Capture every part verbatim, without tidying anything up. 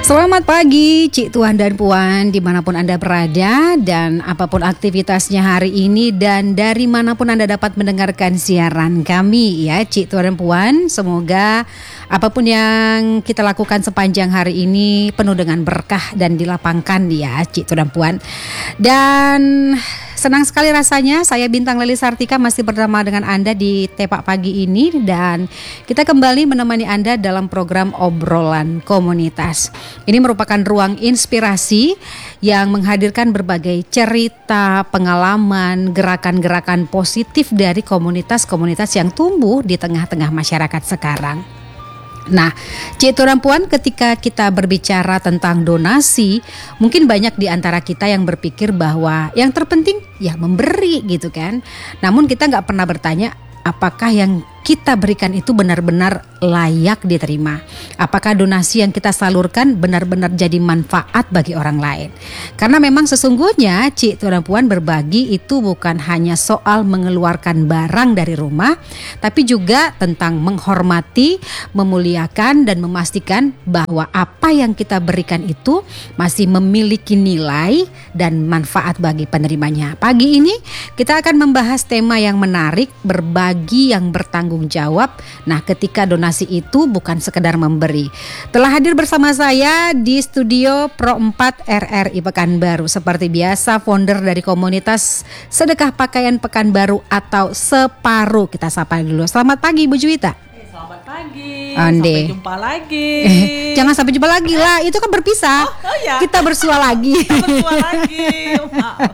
Selamat pagi Cik Tuan dan Puan dimanapun Anda berada dan apapun aktivitasnya hari ini dan dari manapun Anda dapat mendengarkan siaran kami ya Cik Tuan dan Puan. Semoga apapun yang kita lakukan sepanjang hari ini penuh dengan berkah dan dilapangkan ya Cik Tuan dan Puan. Dan senang sekali rasanya saya Bintang Leli Sartika masih bersama dengan Anda di Tepak Pagi ini dan kita kembali menemani Anda dalam program obrolan komunitas. Ini merupakan ruang inspirasi yang menghadirkan berbagai cerita, pengalaman, gerakan-gerakan positif dari komunitas-komunitas yang tumbuh di tengah-tengah masyarakat sekarang. Nah, Cik Tuan Puan, ketika kita berbicara tentang donasi, mungkin banyak di antara kita yang berpikir bahwa yang terpenting ya memberi gitu kan. Namun kita nggak pernah bertanya apakah yang kita berikan itu benar-benar layak diterima. Apakah donasi yang kita salurkan benar-benar jadi manfaat bagi orang lain. Karena memang sesungguhnya Cik Tuan Puan berbagi itu bukan hanya soal mengeluarkan barang dari rumah, tapi juga tentang menghormati, memuliakan dan memastikan bahwa apa yang kita berikan itu masih memiliki nilai dan manfaat bagi penerimanya. Pagi ini kita akan membahas tema yang menarik, berbagi yang bertanggung jawab. Nah, ketika donasi itu bukan sekedar memberi. Telah hadir bersama saya di studio Pro empat R R I Pekanbaru. Seperti biasa, founder dari komunitas Sedekah Pakaian Pekanbaru atau Separu. Kita sapa dulu. Selamat pagi Ibu Juwita. Selamat pagi. Ande. Sampai jumpa lagi. Jangan sampai jumpa lagi lah. Itu kan berpisah. Oh, oh ya. Kita bersua lagi. Kita bersua lagi. Maaf.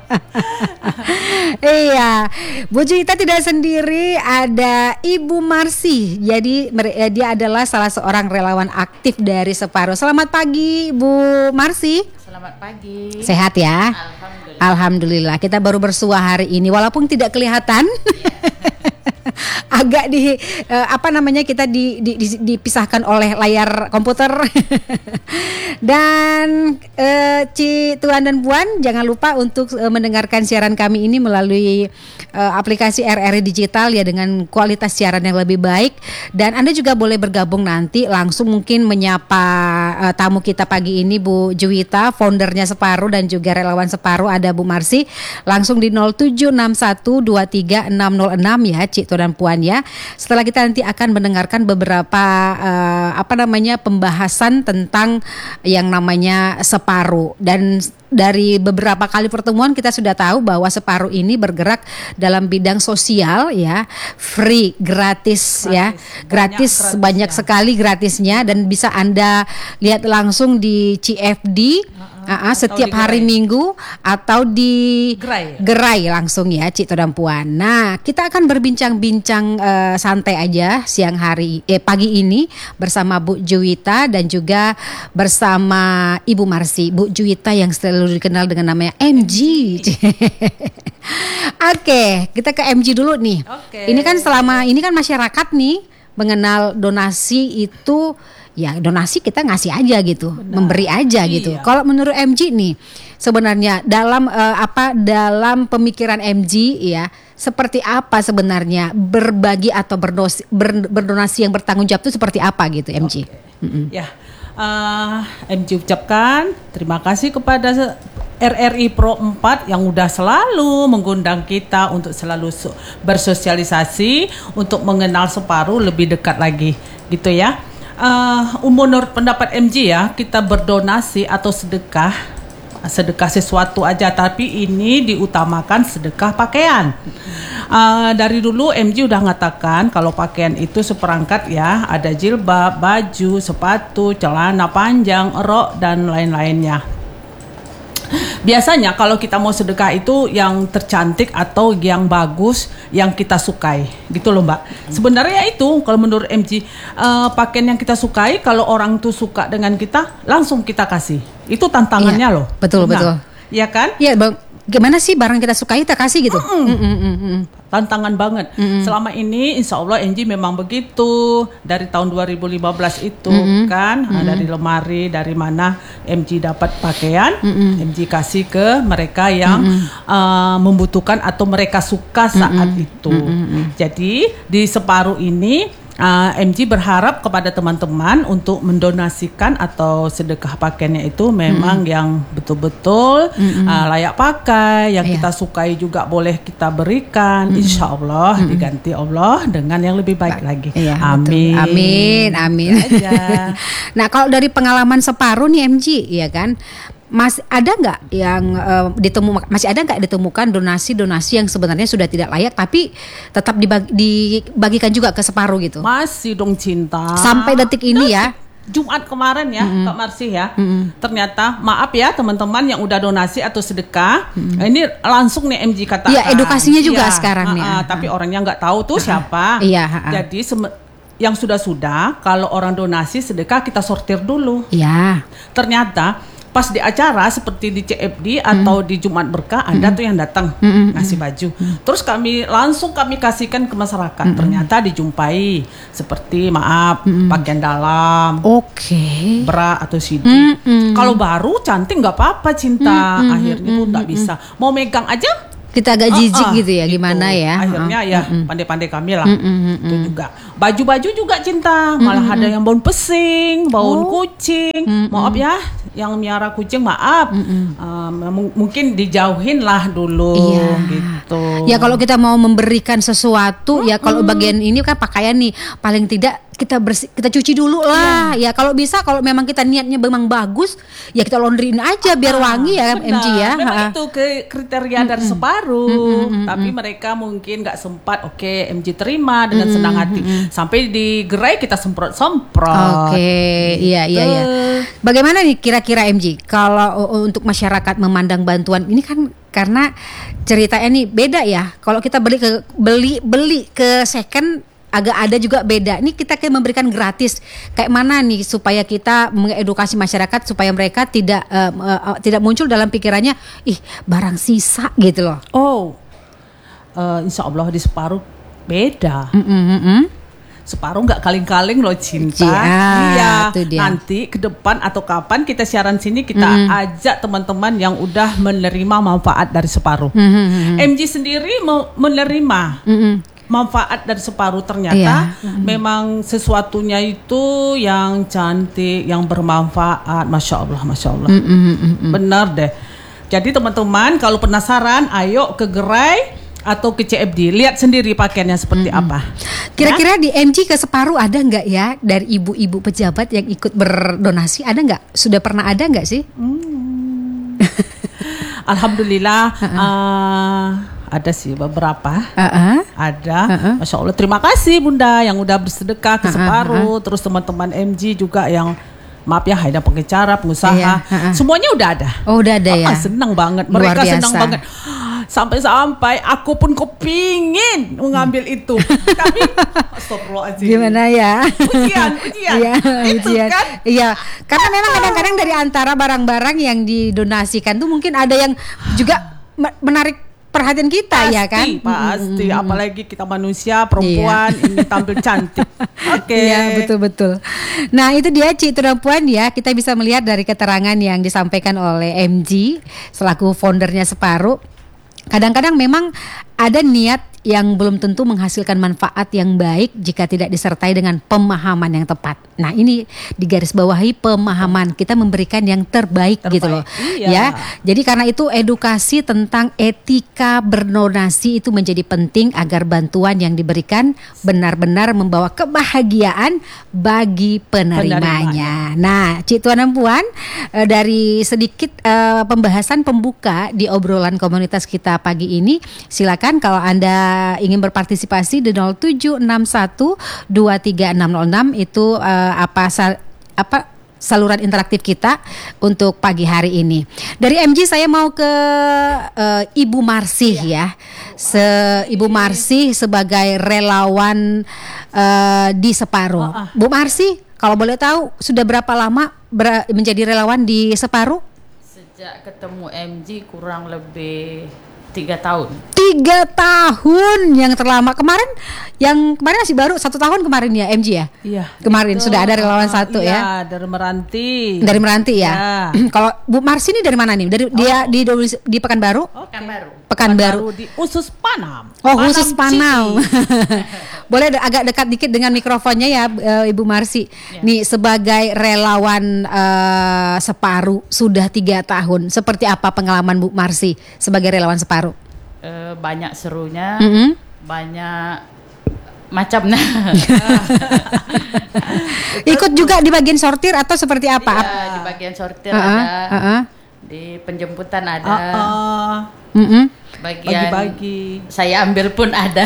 Iya, Bu Juwita tidak sendiri, ada Ibu Marsi. Jadi dia adalah salah seorang relawan aktif dari Separu. Selamat pagi Bu Marsi. Selamat pagi. Sehat ya? Alhamdulillah. Alhamdulillah. Kita baru bersua hari ini walaupun tidak kelihatan. Agak di uh, apa namanya kita di, di, di, dipisahkan oleh layar komputer. Dan uh, Cik Tuan dan Puan jangan lupa untuk uh, mendengarkan siaran kami ini melalui uh, aplikasi R R I Digital ya dengan kualitas siaran yang lebih baik. Dan Anda juga boleh bergabung nanti langsung mungkin menyapa uh, tamu kita pagi ini Bu Juwita, foundernya Separu dan juga relawan Separu, ada Bu Marsi. Langsung di nol tujuh enam satu dua tiga enam nol enam ya Cik Tuan dan Puan ya. Setelah kita nanti akan mendengarkan beberapa uh, apa namanya pembahasan tentang yang namanya Separu. Dan dari beberapa kali pertemuan kita sudah tahu bahwa Separu ini bergerak dalam bidang sosial ya, free, gratis, gratis ya, gratis banyak, banyak sekali gratisnya dan bisa Anda lihat langsung di C F D uh-uh, uh, setiap hari Minggu atau di Gerai, Gerai langsung ya Cik Tuan Puan. Nah, kita akan berbincang-bincang uh, santai aja siang hari eh pagi ini bersama Bu Juwita dan juga bersama Ibu Marsi. Bu Juwita yang selalu dikenal dengan namanya M G. Oke, kita ke M G dulu nih. Oke. Ini kan selama ini kan masyarakat nih mengenal donasi itu ya donasi kita ngasih aja gitu, benar, memberi aja iya. gitu. Kalau menurut M G nih sebenarnya dalam uh, apa dalam pemikiran M G ya seperti apa sebenarnya berbagi atau berdosi, ber, berdonasi yang bertanggung jawab itu seperti apa gitu M G? Okay. Ya. Uh, M G ucapkan terima kasih kepada R R I Pro empat yang udah selalu mengundang kita untuk selalu so- bersosialisasi untuk mengenal Separu lebih dekat lagi gitu ya. Uh, menurut pendapat M G ya, kita berdonasi atau sedekah sedekah sesuatu aja, tapi ini diutamakan sedekah pakaian. Uh, dari dulu M G udah ngatakan kalau pakaian itu seperangkat ya, ada jilbab, baju, sepatu, celana panjang, rok dan lain-lainnya. Biasanya kalau kita mau sedekah itu yang tercantik atau yang bagus, yang kita sukai, gitu loh Mbak. Sebenarnya itu kalau menurut M G uh, pakaian yang kita sukai, kalau orang tuh suka dengan kita, langsung kita kasih. Itu tantangannya iya, loh. Betul nah, betul. Iya kan? Iya bang. Gimana sih barang kita sukai kita kasih gitu? Mm-mm. Mm-mm. Tantangan banget. Mm-mm. Selama ini insya Allah M G memang begitu. Dari tahun dua ribu lima belas itu Mm-mm. kan Mm-mm. dari lemari, dari mana M G dapat pakaian, Mm-mm. M G kasih ke mereka yang uh, membutuhkan atau mereka suka saat Mm-mm. itu. Mm-mm. Jadi di Separu ini uh, M G berharap kepada teman-teman untuk mendonasikan atau sedekah pakaiannya itu memang mm-hmm. yang betul-betul mm-hmm. uh, layak pakai, yang yeah. kita sukai juga boleh kita berikan. Mm-hmm. Insya Allah mm-hmm. diganti Allah dengan yang lebih baik ba- lagi. Iya, amin. Betul. Amin, amin. Nah, kalau dari pengalaman separuh nih M G, ya kan? Mas ada nggak yang uh, ditemu masih ada nggak ditemukan donasi-donasi yang sebenarnya sudah tidak layak tapi tetap dibagi, dibagikan juga ke separuh gitu? Masih dong Cinta. Sampai detik ini ya. Jumat kemarin ya, mm-hmm. Kak Marsi ya. Mm-hmm. Ternyata maaf ya teman-teman yang udah donasi atau sedekah. Mm-hmm. Ini langsung nih M G katakan. Iya, edukasinya juga ya, sekarang uh, nih. Uh, tapi orangnya nggak tahu tuh uh, siapa. Iya, uh, Jadi sem- yang sudah-sudah kalau orang donasi sedekah kita sortir dulu. Iya. Ternyata pas di acara seperti di C F D mm. atau di Jumat Berkah ada mm. tuh yang datang mm. ngasih baju. Mm. Terus kami langsung kami kasihkan ke masyarakat. Mm. Ternyata dijumpai seperti maaf mm. pakaian dalam, oke, okay. bra atau C D. Mm. Kalau baru cantik nggak apa-apa Cinta. Mm. Akhirnya tuh nggak bisa. Mau megang aja kita agak jijik uh, uh, gitu ya, gitu. Gimana ya? Akhirnya uh, ya mm-mm. pandai-pandai kami lah. Mm-mm. Itu juga baju-baju juga Cinta. Malah mm-mm. ada yang bau pesing, bau oh. kucing. Mm-mm. Maaf ya, yang miara kucing maaf. Uh, m- mungkin dijauhin lah dulu. Iya. Gitu. Ya kalau kita mau memberikan sesuatu, mm-hmm. ya kalau bagian ini kan pakaian nih, paling tidak kita bersih, kita cuci dulu lah. Ya, ya kalau bisa, kalau memang kita niatnya memang bagus, ya kita laundryin aja biar ah, wangi ya, benar. M G ya. Memang ha. itu ke kriteria mm-hmm. dari separuh, mm-hmm. tapi mereka mungkin nggak sempat. Oke, okay, M G terima dengan mm-hmm. senang hati. Sampai di gerai kita semprot-semprot. Oke, okay. iya iya iya. Bagaimana nih kira-kira M G kalau untuk masyarakat memandang bantuan ini kan? Karena ceritanya nih beda ya. Kalau kita beli ke beli beli ke second agak ada juga beda. Ini kita kayak memberikan gratis. Kayak mana nih supaya kita mengedukasi masyarakat supaya mereka tidak uh, uh, tidak muncul dalam pikirannya, ih barang sisa gitu loh. Oh, uh, insya Allah di separuh beda. Mm-mm-mm. Separuh nggak kaling-kaling loh Cinta. Ya, iya. Nanti ke depan atau kapan kita siaran sini kita mm-hmm. ajak teman-teman yang udah menerima manfaat dari separuh. Mm-hmm. M G sendiri me- menerima. Mm-hmm. manfaat dari separuh ternyata iya. mm-hmm. memang sesuatunya itu yang cantik, yang bermanfaat, masya Allah, masya Allah, mm-hmm. benar deh. Jadi teman-teman kalau penasaran, ayo ke gerai atau ke C F D, lihat sendiri pakaiannya seperti mm-hmm. apa. Kira-kira ya? Di M G ke separuh ada nggak ya dari ibu-ibu pejabat yang ikut berdonasi? Ada nggak? Sudah pernah ada nggak sih? Hmm. Alhamdulillah. Uh-uh. Uh, Ada sih beberapa, uh-uh. ada, uh-uh. masya Allah. Terima kasih Bunda yang udah bersedekah ke uh-uh. separuh. Uh-uh. Terus teman-teman M G juga yang maaf ya, ada pengacara, pengusaha, iya, uh-uh. semuanya udah ada. Oh udah ada ya. Ah, senang banget, mereka senang banget. Sampai-sampai aku pun kepingin mengambil itu, tapi astagfirullahaladzim. Gimana ya? Ujian, ujian. Iya, itu ujian. kan? Iya, karena memang kadang-kadang dari antara barang-barang yang didonasikan tuh mungkin ada yang juga menarik perhatian kita, pasti, ya kan? Pasti, mm-hmm. apalagi kita manusia perempuan iya. ini tampil cantik. Oke. Okay. Iya, betul-betul. Nah, itu dia Cik Perempuan ya. Kita bisa melihat dari keterangan yang disampaikan oleh M G selaku foundernya Separuh. Kadang-kadang memang ada niat yang belum tentu menghasilkan manfaat yang baik jika tidak disertai dengan pemahaman yang tepat. Nah, ini digarisbawahi pemahaman, kita memberikan yang terbaik, terbaik gitu loh. Iya. Ya. Jadi karena itu edukasi tentang etika berdonasi itu menjadi penting agar bantuan yang diberikan benar-benar membawa kebahagiaan bagi penerimanya. Penerimanya. Nah, Cik Tuan dan Puan, dari sedikit uh, pembahasan pembuka di obrolan komunitas kita pagi ini, silakan kalau Anda ingin berpartisipasi di nol tujuh enam satu dua tiga enam nol enam itu uh, apa sal, apa saluran interaktif kita untuk pagi hari ini. Dari M G saya mau ke uh, Ibu Marsih ya. Se Ibu Marsih sebagai relawan uh, di Separuh. Bu Marsih, kalau boleh tahu sudah berapa lama ber- menjadi relawan di Separuh? Sejak ketemu M G kurang lebih Tiga tahun. Tiga tahun yang terlama. Kemarin, yang kemarin masih baru satu tahun kemarin ya M G ya. Iya. Kemarin itu, sudah ada relawan satu iya, ya. Iya, dari Meranti. Dari Meranti ya. ya. Kalau Bu Marsi ini dari mana nih? Dari oh. dia di di Pekanbaru? Okay. Pekanbaru. Pekanbaru. di Usus Panam. Oh, Panam khusus Panam. City. Boleh de- agak dekat dikit dengan mikrofonnya ya, e, Ibu Marsi. Ya. Nih sebagai relawan e, Separu sudah tiga tahun. Seperti apa pengalaman Bu Marsi sebagai relawan Separu? Eh, banyak serunya, Mm-hmm. banyak macamnya. Ikut juga di bagian sortir atau seperti apa? Iya, di bagian sortir Uh-uh, ada, uh-uh. di penjemputan ada, Ah, ah. Mm-mm. bagian Bagi-bagi. saya ambil pun ada.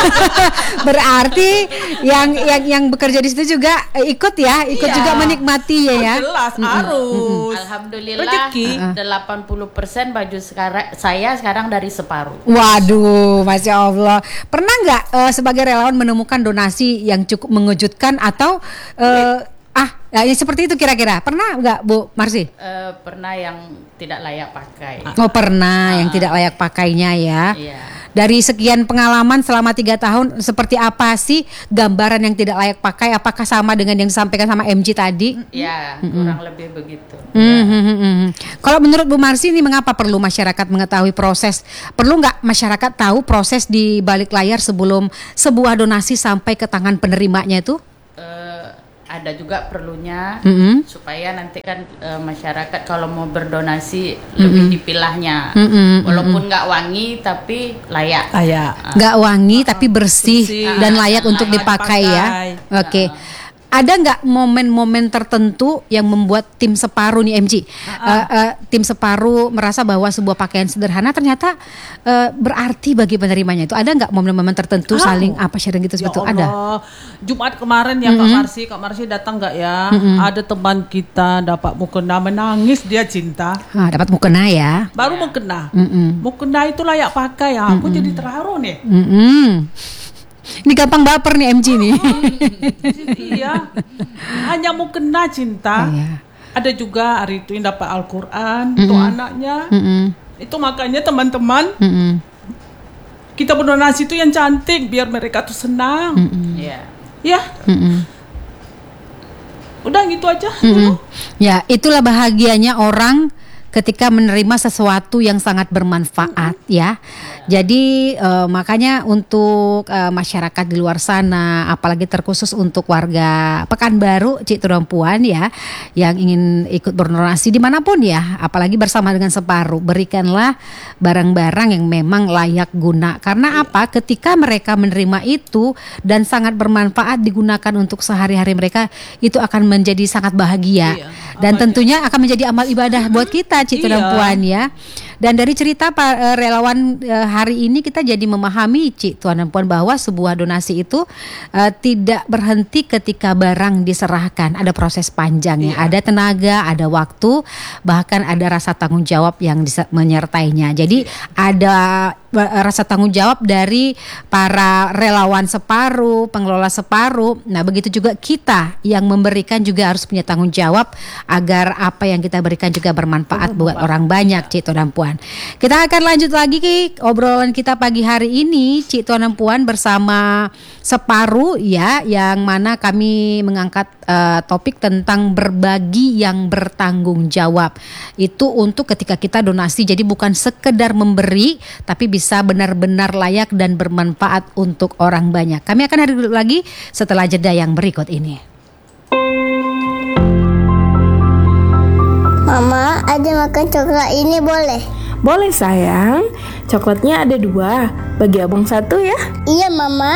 Berarti yang yang yang bekerja di situ juga eh, ikut ya, ikut Iya. juga menikmati ya ya. Oh, jelas harus. Alhamdulillah Rezeki. delapan puluh persen baju sekarang saya sekarang dari Separu. Waduh, Masya Allah. Pernah nggak eh, sebagai relawan menemukan donasi yang cukup mengejutkan atau eh, ah ya, ya, seperti itu kira-kira? Pernah nggak Bu Marsi? Eh, pernah yang tidak layak pakai. Oh pernah yang tidak layak pakainya ya. Iya. Dari sekian pengalaman selama tiga tahun, seperti apa sih gambaran yang tidak layak pakai? Apakah sama dengan yang disampaikan sama M J tadi? Ya, kurang lebih begitu. Hmm, hmm, hmm, hmm. Kalau menurut Bu Marsi ini mengapa perlu masyarakat mengetahui proses? Perlu nggak masyarakat tahu proses di balik layar sebelum sebuah donasi sampai ke tangan penerimanya itu? Eh, ada juga perlunya Mm-mm. supaya nanti kan eh, masyarakat kalau mau berdonasi lebih dipilahnya, Mm-mm, walaupun nggak wangi tapi layak. Ayah. Nggak wangi tapi bersih bersih. dan layak Ah, untuk layak dipakai ya. dipakai. Oke. Ada nggak momen-momen tertentu yang membuat tim Separu nih M J, uh, uh, tim Separu merasa bahwa sebuah pakaian sederhana ternyata uh, berarti bagi penerimanya itu? Ada nggak momen-momen tertentu Ah. saling apa sharing gitu Ya seperti itu? Allah. Ada. Jumat kemarin ya Kak Marsi, Kak Marsi datang nggak ya? Ada teman kita dapat mukena menangis dia cinta. Ah, dapat mukena ya. Baru mukena. Mm-mm. Mukena itu layak pakai ya. Aku jadi terharu nih. Mm-mm. Ini gampang baper nih M J nih. Iya. Hanya mukena cinta. Iya. Ada juga hari itu yang dapat Al-Qur'an untuk anaknya. Mm-mm. Itu makanya teman-teman Mm-mm. kita berdonasi itu yang cantik biar mereka tuh senang. Iya. Ya, Mm-mm. udah gitu aja Mm-mm. dulu. Ya, itulah bahagianya orang ketika menerima sesuatu yang sangat bermanfaat ya. Jadi eh, makanya untuk eh, masyarakat di luar sana, apalagi terkhusus untuk warga Pekanbaru, Cik Tudampuan ya, yang ingin ikut berdonasi dimanapun ya, apalagi bersama dengan Separu, berikanlah barang-barang yang memang layak guna. Karena apa? Ketika mereka menerima itu dan sangat bermanfaat digunakan untuk sehari-hari mereka, itu akan menjadi sangat bahagia. Iya, Dan tentunya akan menjadi amal ibadah buat kita, Cik Iya. dan Puan ya. Dan dari cerita Pak eh, relawan eh, hari ini kita jadi memahami, Cik Tuan dan Puan, bahwa sebuah donasi itu eh, tidak berhenti ketika barang diserahkan. Ada proses panjang ya, ada tenaga, ada waktu, bahkan ada rasa tanggung jawab yang dise- menyertainya. Jadi ada eh, rasa tanggung jawab dari para relawan Separu, pengelola Separu. Nah, begitu juga kita yang memberikan juga harus punya tanggung jawab agar apa yang kita berikan juga bermanfaat buat orang banyak, Cik Tuan dan Puan. Kita akan lanjut lagi ke obrolan kita pagi hari ini, Cik Tuan dan Puan, bersama Separu ya, yang mana kami mengangkat uh, topik tentang berbagi yang bertanggung jawab. Itu untuk ketika kita donasi, jadi bukan sekedar memberi, tapi bisa benar-benar layak dan bermanfaat untuk orang banyak. Kami akan hadir lagi setelah jeda yang berikut ini. Mama, ada makan coklat ini boleh? Boleh sayang, coklatnya ada dua, bagi abang satu ya. Iya Mama.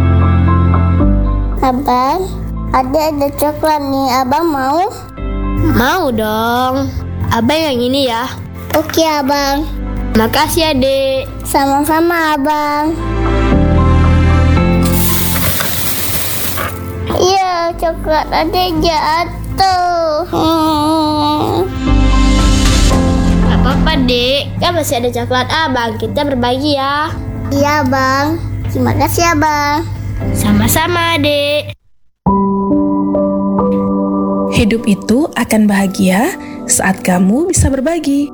Abang, ada ada coklat nih, abang mau? Mau dong. Abang yang ini ya. Oke abang. Makasih adik. Sama-sama abang. Iya, coklat ada jatuh. Hmm. Gak apa-apa dek, kan masih ada coklat abang. Kita berbagi ya. Iya bang. Terima kasih abang. Sama-sama dek. Hidup itu akan bahagia saat kamu bisa berbagi.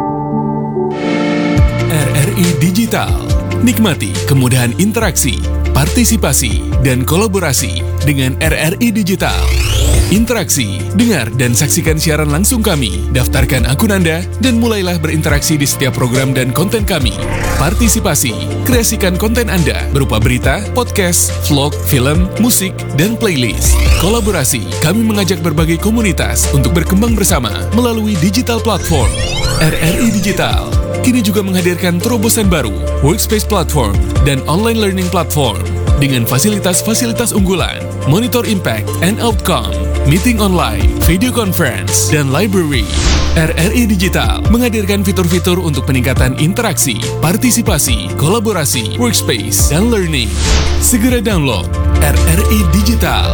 R R I Digital. Nikmati kemudahan interaksi partisipasi, dan kolaborasi dengan R R I Digital. Interaksi, dengar dan saksikan siaran langsung kami, daftarkan akun Anda, dan mulailah berinteraksi di setiap program dan konten kami. Partisipasi, kreasikan konten Anda berupa berita, podcast, vlog, film, musik, dan playlist. Kolaborasi, kami mengajak berbagai komunitas untuk berkembang bersama melalui digital platform. R R I Digital kini juga menghadirkan terobosan baru, workspace platform, dan online learning platform dengan fasilitas-fasilitas unggulan, monitor impact and outcome, meeting online, video conference, dan library. R R I Digital menghadirkan fitur-fitur untuk peningkatan interaksi, partisipasi, kolaborasi, workspace, dan learning. Segera download R R I Digital.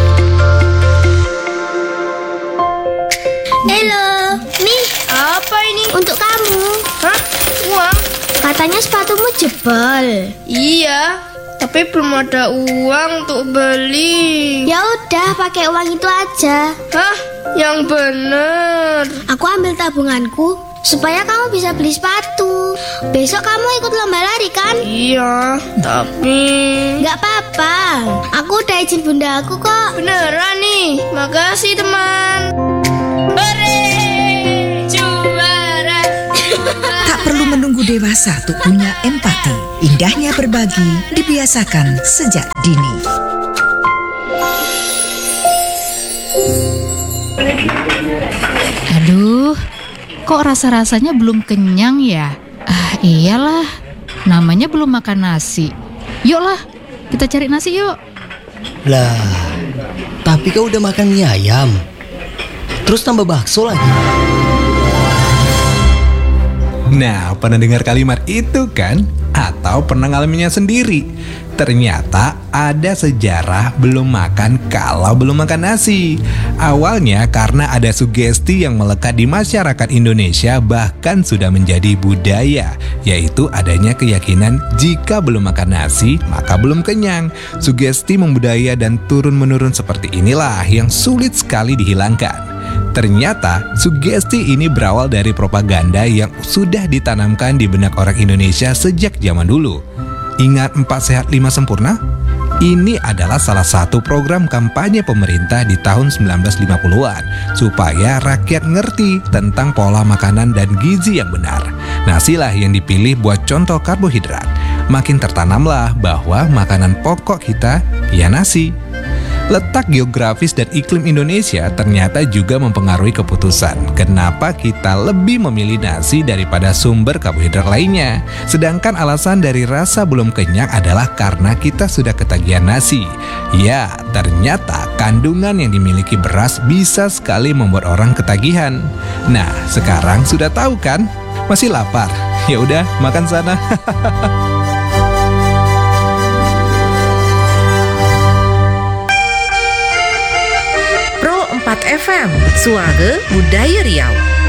Halo, nih Apa ini? untuk kamu. Hah? Uang? Katanya sepatumu jebol. Iya, tapi belum ada uang untuk beli. Ya udah, pakai uang itu aja. Hah? Yang bener. Aku ambil tabunganku supaya kamu bisa beli sepatu. Besok kamu ikut lomba lari kan? Iya, tapi Nggak apa-apa. Aku udah izin bunda aku kok. beneran nih. Makasih teman. Tak perlu menunggu dewasa untuk punya empati. Indahnya berbagi dibiasakan sejak dini. Aduh, kok rasa-rasanya belum kenyang ya? Ah, iyalah, namanya belum makan nasi. Yuklah, kita cari nasi yuk. Lah, tapi kau udah makan mie ayam, terus tambah bakso lagi. Nah, pernah dengar kalimat itu kan? Atau pernah ngalaminnya sendiri? Ternyata ada sejarah belum makan kalau belum makan nasi. Awalnya karena ada sugesti yang melekat di masyarakat Indonesia, bahkan sudah menjadi budaya, yaitu adanya keyakinan jika belum makan nasi maka belum kenyang. Sugesti membudaya dan turun-menurun seperti inilah yang sulit sekali dihilangkan. Ternyata sugesti ini berawal dari propaganda yang sudah ditanamkan di benak orang Indonesia sejak zaman dulu. Ingat empat sehat lima sempurna? Ini adalah salah satu program kampanye pemerintah di tahun sembilan belas lima puluhan supaya rakyat ngerti tentang pola makanan dan gizi yang benar. Nasilah yang dipilih buat contoh karbohidrat. Makin tertanamlah bahwa makanan pokok kita ya nasi. Letak geografis dan iklim Indonesia ternyata juga mempengaruhi keputusan kenapa kita lebih memilih nasi daripada sumber karbohidrat lainnya. Sedangkan alasan dari rasa belum kenyang adalah karena kita sudah ketagihan nasi. Ya, ternyata kandungan yang dimiliki beras bisa sekali membuat orang ketagihan. Nah, sekarang sudah tahu kan? Masih lapar? Ya udah, makan sana. Pro empat F M, Suara Budaya Riau.